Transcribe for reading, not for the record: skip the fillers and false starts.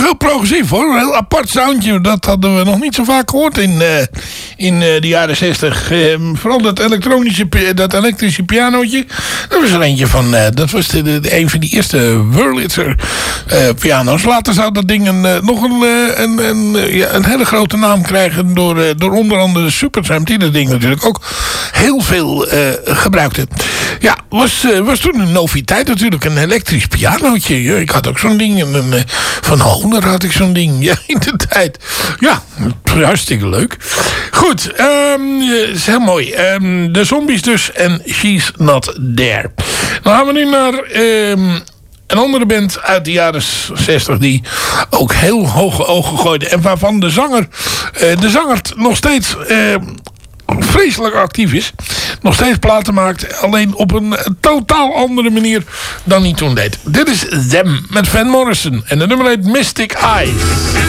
heel progressief hoor. Een heel apart soundje. Dat hadden we nog niet zo vaak gehoord in de jaren 60. Vooral dat elektrische pianootje. Dat was er eentje van. Dat was een van die eerste Wurlitzer piano's. Later zou dat ding nog een hele grote naam krijgen. Door onder andere Supertramp. Die dat ding natuurlijk ook heel veel gebruikte. Ja, was toen een noviteit natuurlijk. Een elektrisch pianootje. Ik had ook zo'n ding. Van Hohner had ik zo'n ding. Ja, in de tijd. Ja, hartstikke leuk. Goed, is heel mooi. De Zombies dus. En She's Not There. Dan gaan we nu naar een andere band uit de jaren 60 die ook heel hoge ogen gooide. En waarvan de zanger nog steeds vreselijk actief is. Nog steeds platen maakt. Alleen op een totaal andere manier dan hij toen deed. Dit is Them met Van Morrison. En de nummer heet Mystic Eyes.